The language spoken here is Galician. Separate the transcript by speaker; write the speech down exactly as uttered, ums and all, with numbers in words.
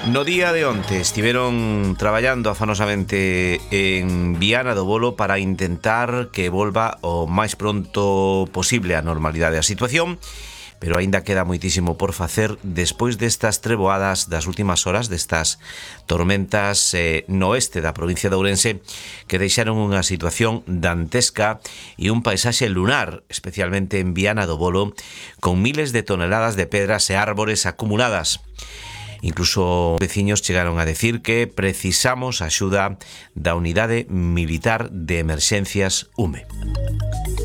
Speaker 1: No día de onte estiveron traballando afanosamente en Viana do Bolo para intentar que volva o máis pronto posible a normalidade a situación, pero aínda queda moitísimo por facer despois destas treboadas das últimas horas, destas tormentas eh, no oeste da provincia de Ourense, que deixaron unha situación dantesca e un paisaxe lunar, especialmente en Viana do Bolo, con miles de toneladas de pedras e árbores acumuladas. Incluso veciños chegaron a decir que precisamos a axuda da Unidade Militar de Emerxencias U M E.